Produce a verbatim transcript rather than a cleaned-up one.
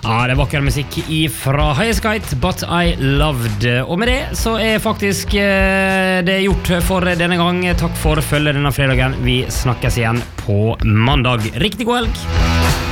Ja, det er vakker musikk fra Highest Kite, But I Loved. Og med det så er faktisk eh, det gjort for denne gang. Takk for følget denne fredagen. Vi snakkes igjen på mandag. Riktig god helg!